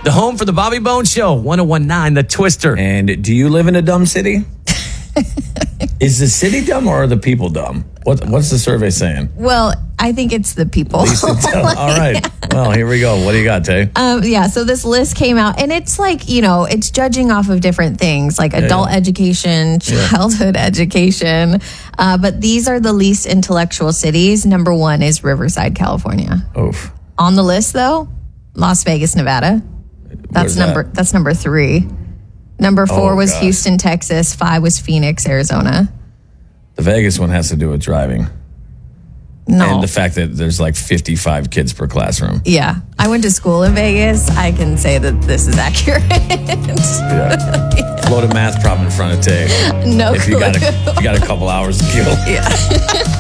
The home for the Bobby Bones Show, 101.9 The Twister. And do you live in a dumb city? Is the city dumb or are the people dumb? What's the survey saying? Well, I think it's the people. All right. Well, here we go. What do you got, Tay? So this list came out, and it's like, it's judging off of different things, like adult education, childhood education. But these are the least intellectual cities. Number 1 is Riverside, California. Oof. On the list, though, Las Vegas, Nevada. That's number 3. Number 4 was Houston, Texas. 5 was Phoenix, Arizona. The Vegas one has to do with driving. No. And the fact that there's like 55 kids per classroom. Yeah. I went to school in Vegas. I can say that this is accurate. Yeah. Float a math problem in front of Tay. No if clue. you got a couple hours to kill. Yeah.